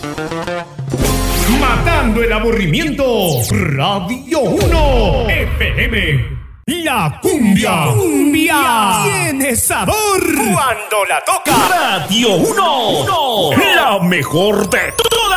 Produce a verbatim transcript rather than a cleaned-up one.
Matando el aburrimiento, Radio uno F M. La cumbia, cumbia tiene sabor cuando la toca Radio uno, la mejor de todas.